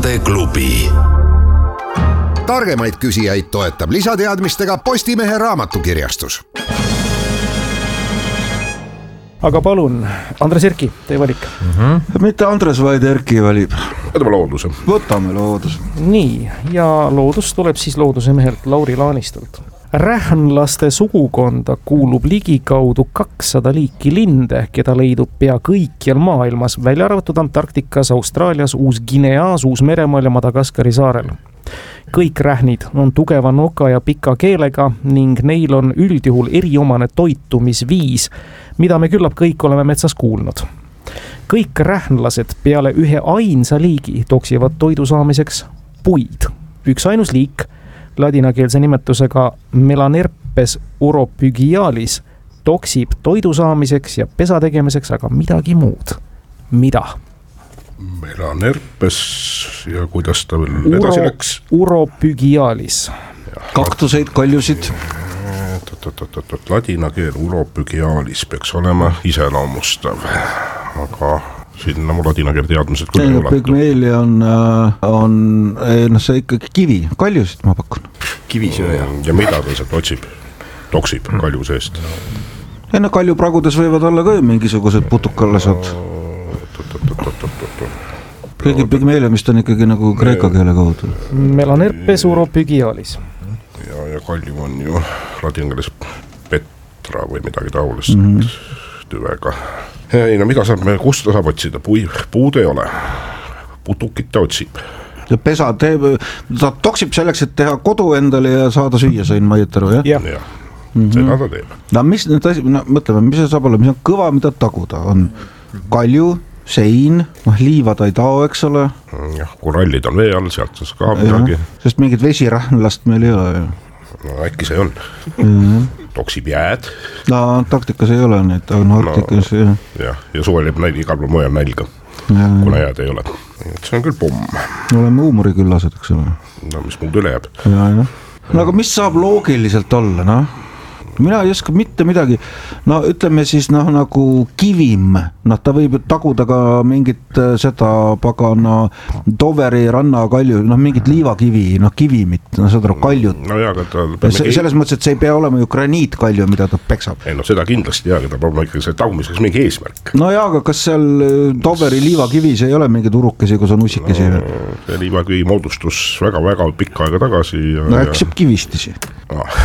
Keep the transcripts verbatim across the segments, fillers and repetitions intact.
vaateklubi. Targemaid küsijaid toetab lisateadmistega Postimehe raamatukirjastus. Aga palun, Andres Erki, teie valik. Mm-hmm. Mitte Andres, vaid Erki valib. Võtame looduse. Võtame looduse. Nii, ja loodus tuleb siis looduse mehelt Lauri Laanistult. Rähnlaste sugukonda kuulub ligikaudu kakssada liiki linde, keda leidub pea kõikjal maailmas, välja arvatud Antarktikas, Austraalias, Uus-Guineas, Uus-Meremaal ja Madagaskari saarel. Kõik rähnid on tugeva noka ja pika keelega ning neil on üldjuhul eriomane toitumisviis, mida me küllap kõik oleme metsas kuulnud. Kõik rähnlased peale ühe ainsa liigi toksivad toidu saamiseks puid. Üks ainus liik, ladinakeelse nimetusega Melanerpes uropygialis, toksib toidu saamiseks ja pesa tegemiseks aga midagi muud. Mida? Melanerpes ja kuidas ta veel edasi läks? Uropygialis. Kaktuseid, kaljusid. Ladina keel uropygialis peaks olema iseloomustav, aga sinna mu ladina keel teadmised küll ei ulatu. Pygmeelia on, on no see ikkagi kivi, kaljusid ma pakun. Kivisööja. Ja mida ta sealt otsib? Toksib kalju seest. Ja no kaljupragudes võivad olla ka mingisugused putukallased. Kõigi pygmeeliumist on ikkagi nagu kreeka keele kaudu. Melanerpes uropygialis. Ja, ja kalju on ju ladina keeles petra või midagi taolist mm-hmm. tüvega. Ei, no mida saab, kust ta saab otsida? Pui, puud ei ole. Putukit ta otsib. Ja pesa teeb, ta toksib selleks, et teha kodu endale ja saada süüa, sain ma jättaru, jah? jah, ja. mm-hmm. seda ta teeb. No mis need asi, no mõtleme, mis see saab olla, mis on kõva, mida taguda, on kalju, sein, noh liiva ta ei tao, eks ole. Jah, korallid on vee all, sealt saab ka midagi. Sest mingit vesirähnlast meil ei ole. No äkki see on. Mm-hmm. Toksib jääd. No Antarktikas ei ole neid, aga Arktikas no, jah. Ja, ja suvel jääb näil, igal pool mujal nälga, ja, kuna jääd ei ole. See on küll pomm. Oleme huumoriküllased, eks ole. No mis muud üle jääb. Ja, ja. No aga mis saab loogiliselt olla, noh? Mina ei oska mitte midagi, no ütleme siis noh nagu kivim, noh ta võib taguda ka mingit seda pagana Doveri ranna kalju, noh mingit liivakivi, noh kivimit, no seda kaljut. No jaa, aga ta... Se, selles mõttes, et see ei pea olema ju graniitkalju, mida ta peksab. Ei no seda kindlasti jaa, aga ta peab olema ikkagi see tagumiseks mingi eesmärk. No jaa, aga kas seal Doveri liivakivis ei ole mingid urukesi, kus on ussikesi? No, see liivakivi moodustus väga-väga pikka aega tagasi. Ja, no äkki saab kivistisi. Ah.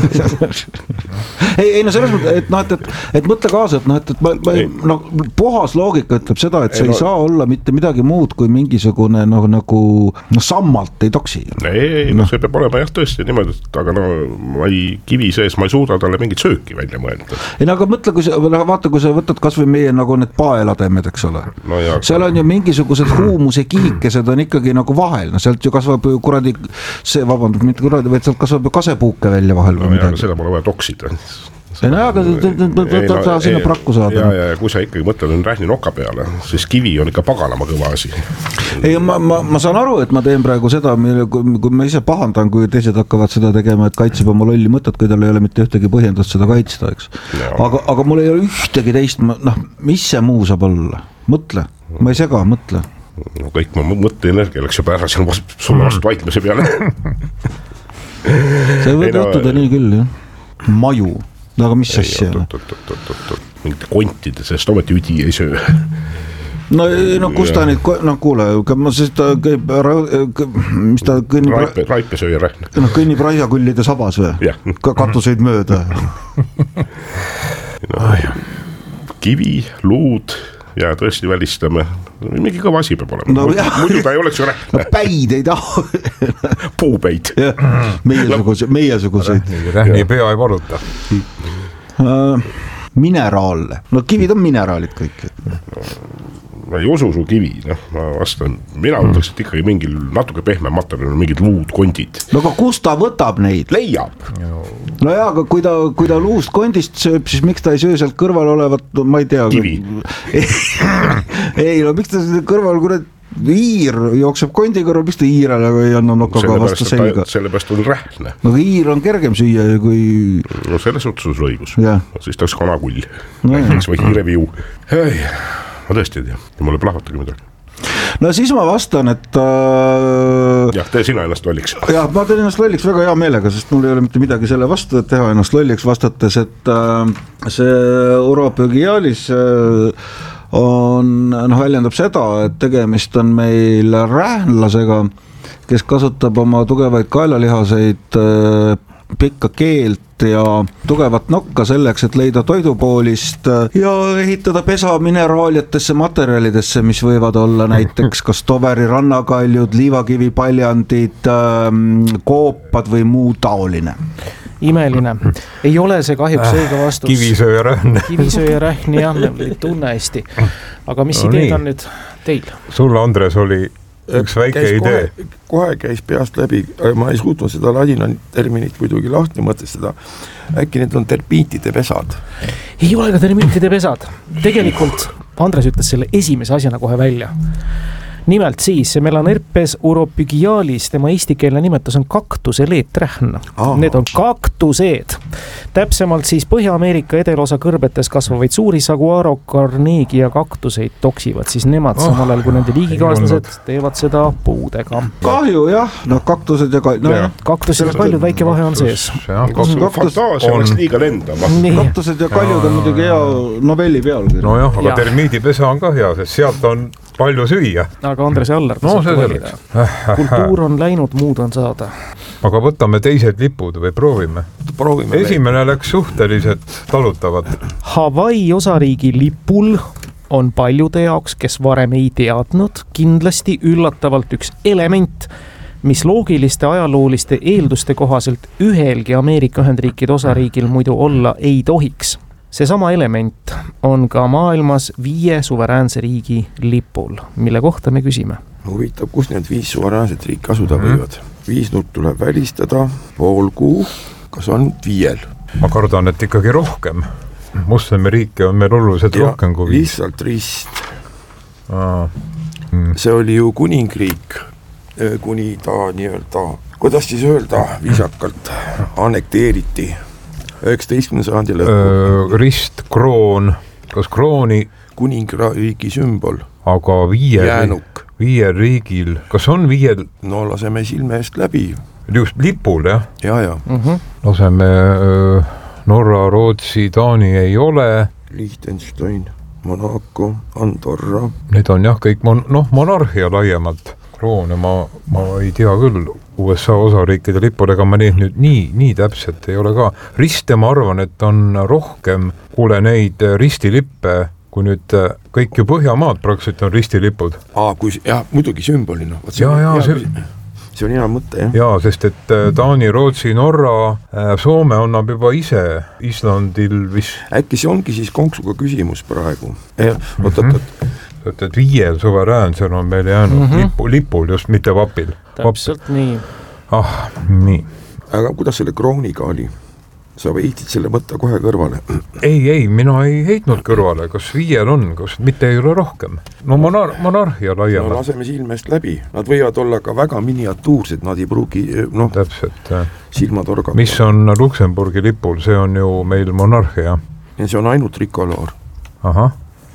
ei, ei no selles mõttes, et, no, et, et, et mõtle kaasa, et, no, et, et ma, ma, no, puhas loogika ütleb seda, et see ei, ei no, saa olla mitte midagi muud kui mingisugune no, nagu no, sammalt ei toksi. Ei, ei no. no see peab olema jah tõesti niimoodi, aga no ma ei kivi sees, ma ei suuda talle mingit sööki välja mõelda. Ei no aga mõtle, kui sa, vaata, kui sa võtad kas või meie nagu need paelademed, eks ole. No, jah, seal on ju mingisugused huumuse kiikesed on ikkagi nagu vahel, no sealt ju kasvab ju kuradi, see vabandab, mitte kuradi, vaid sealt kasvab ju kasepuuke välja vahel. No jah, seda pole vaja toksida. Ei no aga ta sinna prakku saada. Ja, ja, ja kui sa ikkagi mõtled rähni noka peale, siis kivi on ikka paganama kõva asi. Ei, ma, ma, ma saan aru, et ma teen praegu seda, kui, kui ma ise pahandan, kui teised hakkavad seda tegema, et kaitseb oma lolli mõtet, kui tal ei ole mitte ühtegi põhjendust seda kaitsta, eks. Aga, aga mul ei ole ühtegi teist, noh, mis see muu saab olla? Mõtle, ma ei sega, mõtle. No kõik ma mõtte energia läks juba ära siin sulle vastu vaikmise peale. see võib juhtuda nii küll, jah. Maju. Aga mis ei, asja? Mingite kontide, sest ometi üdi ei söö. No, no kus ta nüüd, no kuule, ma siis ta käib, mis ta kõnnib... Raipe, raipe sööja rähne. No kõnnib raisakullide sabas või? Ka katuseid mööda. no, kivi, luud ja tõesti välistame. Mingi kõva asi peab olema. No, muidu ta ei oleks ju rähne. No päid ei taha. Puupäid. Meiesuguseid. meiesuguseid. Rähni pea ei valuta. Uh, mineraale. No kivid on mineraalid kõik. No, ma ei usu su kivi, noh, ma vastan, mina võtaks, et ikkagi mingil natuke pehme materjal, mingid luud, kondid. No aga kus ta võtab neid? Leiab. No jaa, aga kui ta, kui ta luust kondist sööb, siis miks ta ei söö sealt kõrval olevat, no, ma ei tea. Kivi. ei, no miks ta kõrval, kui Iir jookseb kondi kõrval, miks ta iirele ei anna nokaga vastu selga? Sellepärast on rähne. No iir on kergem süüa kui... No selles suhtes on õigus. Ja. Siis ta oleks kanakull. No, või hiireviu. Ei, ma tõesti ei tea. Ja mulle plahvatagi midagi. no siis ma vastan, et äh, jah, tee sina ennast lolliks. jah, ma teen ennast lolliks väga hea meelega, sest mul ei ole mitte midagi selle vastu, et teha ennast lolliks vastates, et äh, see Uropugialis äh, on, noh, väljendab seda, et tegemist on meil rähnlasega, kes kasutab oma tugevaid kaelalihaseid, äh, pikka keelt ja tugevat nokka selleks, et leida toidupoolist ja ehitada pesa mineraaliatesse materjalidesse, mis võivad olla näiteks kas Toveri rannakaljud, liivakivipaljandid, koopad või muu taoline. Imeline. Ei ole see kahjuks õige vastus. Kivisöörähn. Kivisöörähn, jah, me ei tunne hästi. Aga mis no, ideed nii. on nüüd teil? Sulle, Andres, oli üks väike käis idee. Kohe, kohe käis peast läbi, ma ei suutnud seda ladina terminit muidugi lahti mõtestada. Äkki need on termiitide pesad? Ei ole ka termiitide pesad. Tegelikult Andres ütles selle esimese asjana kohe välja. Nimelt siis, Melanerpes uropugialis, tema eestikeelne nimetus on kaktuseleeträhn. Need on kaktuseed. Täpsemalt siis Põhja-Ameerika edelosa kõrbetes kasvavaid suuri saguaro Carnegie kaktuseid toksivad siis nemad oh, samal ajal, kui nende liigikaaslased teevad seda puudega. Kahju, jah, no kaktused ja kaljud. No, ja. Kaktused ja kaljud, väike vahe on sees. Fantaasia oleks liiga lendama. Kaktused ja kaljud on muidugi hea novelli peal. No jah, aga ja. termiidipesa on ka hea, sest sealt on palju süüa. Aga Andres Allar no, kultuur on läinud, muud on saada. Aga võtame teised lipud või proovime? proovime Esimene läks suhteliselt talutavad. Hawaii osariigi lipul on paljude jaoks, kes varem ei teadnud, kindlasti üllatavalt üks element, mis loogiliste ajalooliste eelduste kohaselt ühelgi Ameerika Ühendriikide osariigil muidu olla ei tohiks. Seesama element on ka maailmas viie suveräänse riigi lipul, mille kohta me küsime. Huvitav, kus need viis suveräänset riiki asuda võivad? Viis nurk tuleb välistada, pool kuu, kas on viiel? Ma kardan, et ikkagi rohkem. Moslemi riike on meil oluliselt ja, rohkem kui viis. Lihtsalt rist. Aa, mm. See oli ju kuningriik, kuni ta nii-öelda, kuidas siis öelda, viisakalt annekteeriti. üheksateistkümnenda sajandi lõppu. Rist, kroon, kas krooni? Kuningriigi sümbol. Aga viiel, jäänuk. Viiel riigil, kas on viiel? No laseme silme eest läbi. Just lipul, jah? Ja, ja. Uh-huh. Laseme öö, Norra, Rootsi, Taani ei ole. Liechtenstein, Monaco, Andorra. Need on jah kõik mon- noh, monarhia laiemalt. Kroone ma, ma ei tea küll U S A osariikide lipul, ega ma neid nüüd nii, nii täpselt ei ole ka. Riste ma arvan, et on rohkem, kuule neid ristilippe, kui nüüd kõik ju Põhjamaad praktiliselt on ristilipud. Aa, kui, jah, muidugi sümbolina. Ja, ja, see, see on hea mõte, jah. Jaa, sest et Taani, Rootsi, Norra, Soome annab juba ise Islandil vis... Äkki see ongi siis konksuga küsimus praegu. Eh, oot, oot, oot. Et, et viiel suveräänsel on meil jäänud mm -hmm. lipu, lipul, just mitte vapil. Täpselt Vap. nii. Ah, nii. Aga kuidas selle krooniga oli? Sa heitid selle mõtte kohe kõrvale? Ei, ei, mina ei heitnud kõrvale. Kas viiel on, kas mitte ei ole rohkem? No monar- monarhia laiemalt. No laseme silmest läbi. Nad võivad olla ka väga miniatuursed, nad ei pruugi, noh, täpselt, silmatorgata. Mis on Luksemburgi lipul? See on ju meil monarhia. Ja see on ainult trikoloor. Ahah.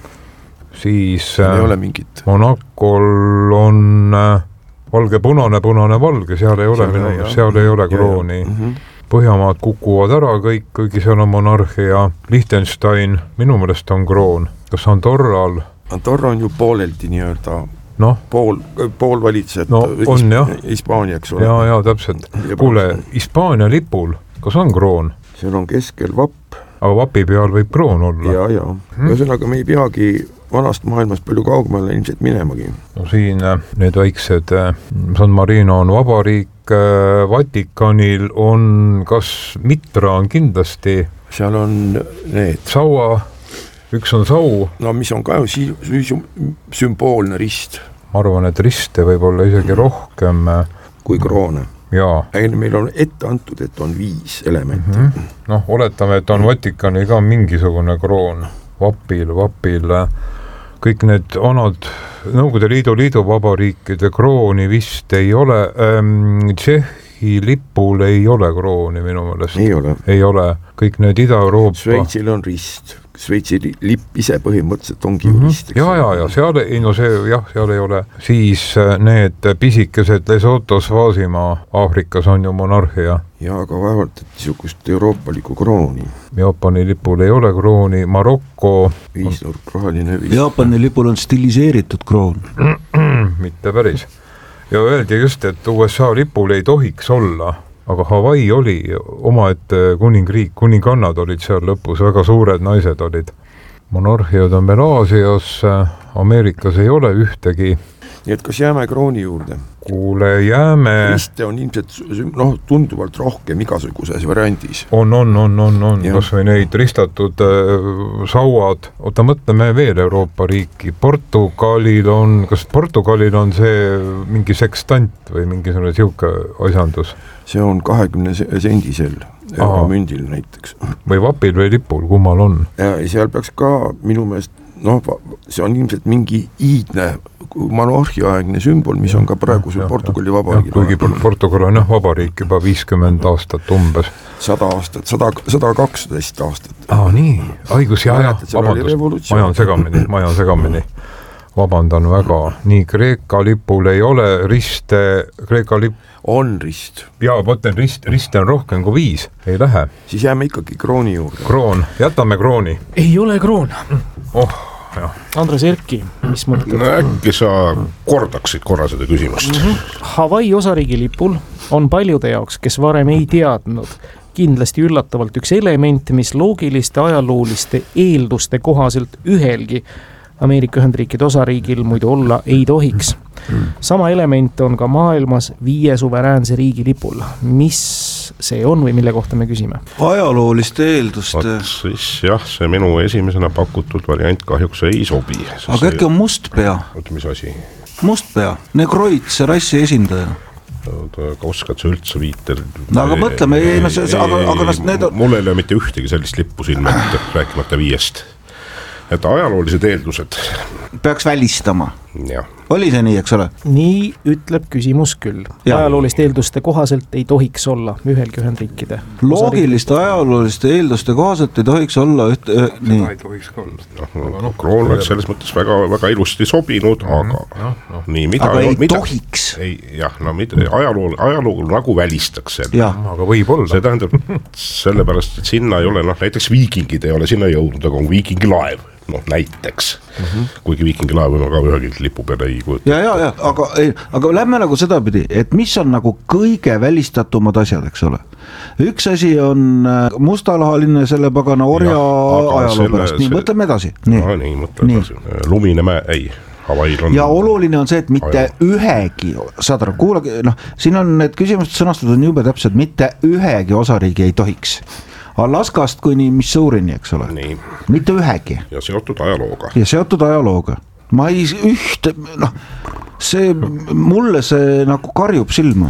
Siis ei ole mingit. Monacol on valge, punane, punane, valge, seal ei ole seal minu, jah. seal ei ole krooni. Mm-hmm. Põhjamaad kukuvad ära kõik, kuigi seal on monarhia. Liechtenstein, minu meelest on kroon. Kas Andorral? Andorra on ju pooleldi nii-öelda no? pool, pool valitsed no, on, Hispaaniaks. Jaa, jaa, täpselt. Kuule, Hispaania lipul, kas on kroon? Seal on keskel vapp. Aga vapi peal võib kroon olla? Jaa, jaa. Hmm? Ühesõnaga me ei peagi vanast maailmast palju kaugemale ilmselt minemagi. No siin need väiksed, San Marino on vabariik, Vatikanil on, kas Mitra on kindlasti? Seal on need. Saua, üks on sau. No mis on ka ju sümboolne rist. Ma arvan, et riste võib olla isegi rohkem. Kui kroone. Jaa. Ägene meil on ette antud, et on viis elementi. Mm-hmm. Noh, oletame, et on Vatikanil ka mingisugune kroon. Vapil, vapil, kõik need vanad Nõukogude Liidu liiduvabariikide krooni vist ei ole. Ähm, Tšehhi lipul ei ole krooni minu meelest. Ei ole. Ei ole. Kõik need Ida-Euroopa. Šveitsil on rist. Šveitsi lipp ise põhimõtteliselt ongi mm -hmm. rist. ja, ja, ja seal ei, no see jah, seal ei ole, siis need pisikesed Lesotho, Svaasimaa, Aafrikas on ju monarhia. ja, aga vähemalt et niisugust euroopalikku krooni. Jaapani lipul ei ole krooni, Marokko. viisnurk, roheline viis. Jaapani lipul on stiliseeritud kroon. mitte päris. ja öeldi just, et U S A lipul ei tohiks olla, aga Hawaii oli omaette kuningriik, kuningannad olid seal lõpus, väga suured naised olid. Monarhiad on veel Aasias, Ameerikas ei ole ühtegi. nii et kas jääme krooni juurde? Kuule, jääme. Riste on ilmselt noh, tunduvalt rohkem igasuguses variandis. On, on, on, on, on. kas või neid ristatud äh, sauad. Oota, mõtleme veel Euroopa riiki. Portugalil on, kas Portugalil on see mingi sekstant või mingi selline siuke asjandus? See on kahekümne sendisel euromündil näiteks. Või vapil või lipul, kummal on? Ja seal peaks ka minu meelest, noh, see on ilmselt mingi iidne monarhiaaegne sümbol, mis on ka praegusel Portugali vabariigi. Kuigi Portugal on jah vabariik juba viiskümmend aastat umbes. sada aastat, sada kaksteist aastat. Aa, nii, õigus, ja, ja, vabandust, ma jään segamini, ma jään segamini. Vabandan väga, nii Kreeka lipul ei ole riste, Kreeka lipp on rist. Jaa, mõtlen, rist, riste on rohkem kui viis, ei lähe. Siis jääme ikkagi krooni juurde. Kroon, jätame krooni. Ei ole kroon. Oh, jah. Andres Erki, mis mõtled? No äkki sa kordaksid korra seda küsimust. Mm -hmm. Hawaii osariigi lipul on paljude jaoks, kes varem ei teadnud, kindlasti üllatavalt üks element, mis loogiliste ajalooliste eelduste kohaselt ühelgi Ameerika Ühendriikide osariigil muidu olla ei tohiks. Sama element on ka maailmas viie suveräänse riigi lipul. Mis see on või mille kohta me küsime? Ajalooliste eelduste. Vaat siis jah, see minu esimesena pakutud variant kahjuks ei sobi. Aga äkki on mustpea? Oota, mis asi? Mustpea, negroid, see rassi esindaja. Aga oskad sa üldse viitel? No aga mõtleme, ei, no see, aga, aga need on... Mul ei ole mitte ühtegi sellist lippu silma, rääkimata viiest. Et ajaloolised eeldused peaks välistama. Ja. Oli see nii, eks ole? Nii ütleb küsimus küll. Ajalooliste eelduste kohaselt ei tohiks olla ühelgi Ühendriikide. Loogiliste ajalooliste eelduste kohaselt ei tohiks olla üht... Äh, nii. Ei tohiks ka olla. No, no, kroon oleks selles mõttes väga, väga ilusti sobinud, mm -hmm. aga no, no. Nii, mida, aga ei mida, tohiks. Ei, jah, no mida, ajalool, ajalool nagu välistaks selle. Aga võib olla. See tähendab sellepärast, et sinna ei ole, noh, näiteks viikingid ei ole sinna jõudnud, aga on viikingilaev. noh näiteks mm, -hmm. kuigi viikingilaev võime ka ühegi lipu peale ei kujuta. ja, ja, ja, aga, aga lähme nagu sedapidi, et mis on nagu kõige välistatumad asjad, eks ole. Üks asi on mustalahaline selle pagana orja ajaloo pärast, nii, mõtleme edasi. Nii, no, nii mõtleme edasi, lumine mäe, ei. On... ja oluline on see, et mitte Aja. ühegi, saad aru, kuulage, noh, siin on need küsimused sõnastatud on jube täpselt, mitte ühegi osariigi ei tohiks. Alaskast kuni Missourini, eks ole. Nii. Mitte ühegi. Ja seotud ajalooga. Ja seotud ajalooga. Ma ei ühte, noh, see, mulle see nagu karjub silma.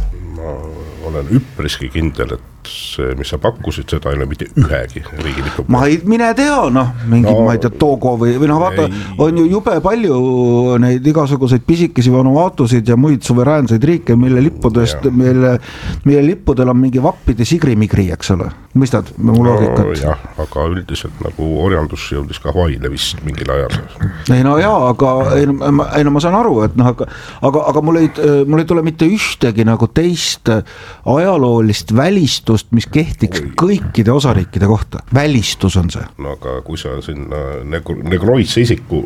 Ma olen üpriski kindel, et see, mis sa pakkusid, seda ei ole mitte ühegi riigilipu. Ma ei, mine tea, noh, mingi, no, ma ei tea, Togo või, või noh, vaata, ei. On ju jube palju neid igasuguseid pisikesi Vanuatusid ja muid suveräänseid riike, mille lippudest, mille, mille lippudel on mingi vappide sigrimigri, eks ole. Mõistad mu loogikat? No, jah, aga üldiselt nagu orjandus jõudis ka Hawaii'le vist mingil ajal. Ei no jaa, aga ei, ma, ei, no ma saan aru, et noh, aga, aga, aga mul ei, mul ei tule mitte ühtegi nagu teist ajaloolist välistust, mis kehtiks Oi. kõikide osariikide kohta. Välistus on see. No aga kui sa sinna negroidse isiku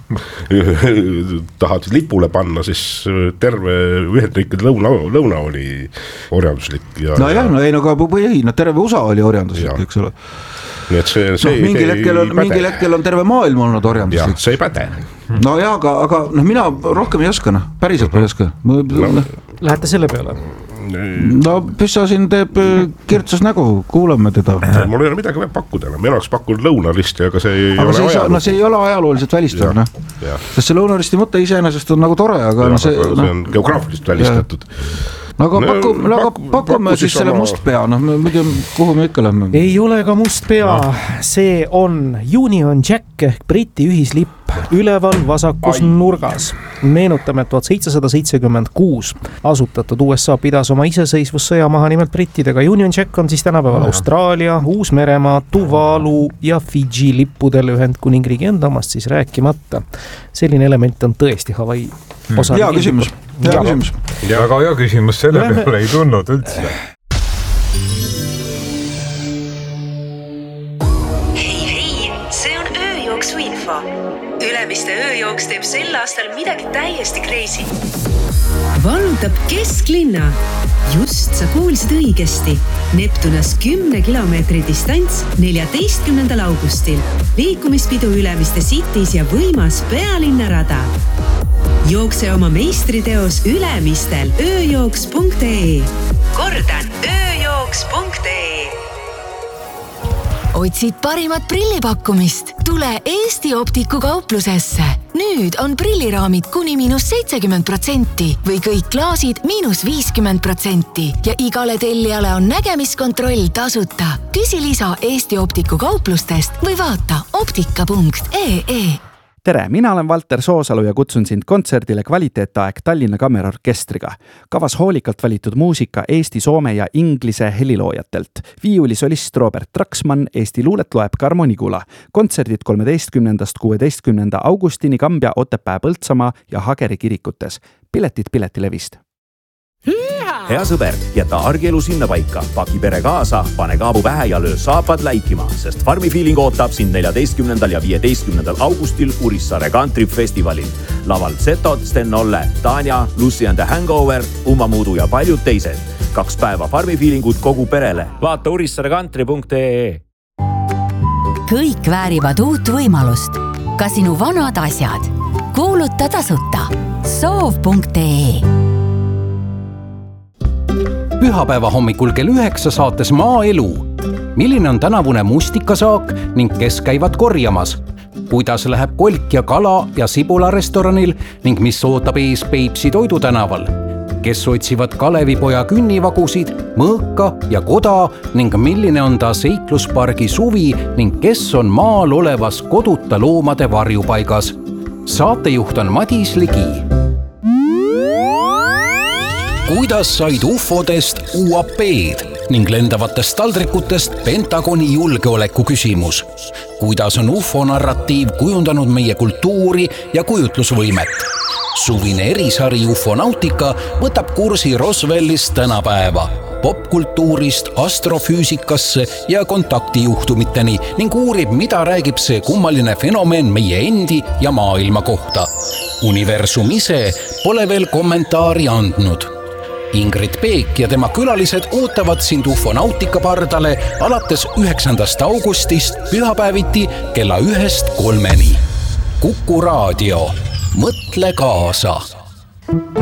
tahad lipule panna, siis terve Ühendriikide lõuna, lõuna oli orjanduslik. Ja, no jah, no ei, no, ei, no terve U S A oli orjanduslik, eks ole. Nii et see, see no, mingil, hetkel on, mingil hetkel on terve maailm olnud orjanduslik. Ja, see ei päde. No jaa, aga, aga no, mina rohkem ei oska, noh, päriselt ma ei oska. No. Lähete selle peale? No Püssa siin teeb kirtsus nägu, kuulame teda. Mul ei ole midagi veel pakkuda, mina oleks pakkunud lõunaristi, aga see ei aga ole ajaloo. No see ei ole ajalooliselt välistav, noh. Sest see lõunaristi mõte iseenesest on nagu tore, aga, ja, no, see, aga no, see on geograafiliselt välistatud. no aga pakume, no, paku, pakume siis selle sama... mustpea, noh, muidu kuhu me ikka lähme? Ei ole ka mustpea, no. See on Union Jack ehk Briti ühislipp üleval vasakus Ai. nurgas. Meenutame, et tuhat seitsesada seitsekümmend kuus asutatud U S A pidas oma iseseisvussõja maha nimelt brittidega. Union Jack on siis tänapäeval no. Austraalia, Uus-Meremaa, Tuvalu ja Fidži lippudel Ühendkuningriigi enda omast siis rääkimata. Selline element on tõesti Hawaii osa. Hea küsimus, hea küsimus. Väga hea küsimus, selle Läheme... peale ei tulnud üldse. Hei, hei, see on ööjooksu info. Ülemiste ööjooks teeb sel aastal midagi täiesti crazy. Vallutab kesklinna. Just sa kuulsid õigesti. Neptunas kümne kilomeetri distants neljateistkümnendal augustil. Liikumispidu Ülemiste Cities ja võimas pealinnarada. Jookse oma meistriteos Ülemistel ööjooks punkt ee. Kordan, ööjooks punkt ee. Otsid parimat prillipakkumist? Tule Eesti Optiku kauplusesse. Nüüd on prilliraamid kuni miinus seitsekümmend protsenti või kõik klaasid miinus viiskümmend protsenti ja igale tellijale on nägemiskontroll tasuta. Küsi lisa Eesti Optiku kauplustest või vaata optika punkt ee. Tere, mina olen Valter Soosalu ja kutsun sind kontserdile Kvaliteetaeg Tallinna Kammerorkestriga. Kavas hoolikalt valitud muusika Eesti, soome ja inglise heliloojatelt. Viiulisolist Robert Traksmann, Eesti luulet loeb Karmo Nigula. Kontserdid kolmeteistkümnendast kuueteistkümnenda augustini Kambja, Otepää, Põltsamaa ja Hageri kirikutes. Piletid Piletilevist. Hea sõber, jäta argielu sinna paika, paki pere kaasa, pane kaabu pähe ja löö saapad läikima, sest Farmi Feeling ootab sind neljateistkümnendal ja viieteistkümnendal augustil Urissaare Country Festivalil. Laval Zetod, Sten Olle, Tanja, Lucy and the Hangover, Uma Muudu ja paljud teised. Kaks päeva Farmi Feelingut kogu perele. Vaata urissaare country punkt ee. Kõik väärivad uut võimalust. Ka sinu vanad asjad. Kuuluta tasuta. soov punkt ee. Pühapäeva hommikul kell üheksa saates Maaelu. Milline on tänavune mustikasaak ning kes käivad korjamas? Kuidas läheb kolk ja kala ja sibula restoranil ning mis ootab ees Peipsi toidutänaval? Kes otsivad Kalevipoja künnivagusid, mõõka ja koda ning milline on ta seikluspargi suvi ning kes on maal olevas koduta loomade varjupaigas? Saatejuht on Madis Ligi. Kuidas said ufodest U A P-d ning lendavatest taldrikutest Pentagoni julgeoleku küsimus? Kuidas on ufo-narratiiv kujundanud meie kultuuri ja kujutlusvõimet? Suvine erisari Ufonautika võtab kursi Roswellist tänapäeva, popkultuurist astrofüüsikasse ja kontaktijuhtumiteni ning uurib, mida räägib see kummaline fenomen meie endi ja maailma kohta. Universum ise pole veel kommentaari andnud. Ingrid Peek ja tema külalised ootavad sind Ufonautika pardale alates üheksandast augustist pühapäeviti kella ühest kolmeni. Kuku Raadio. Mõtle kaasa!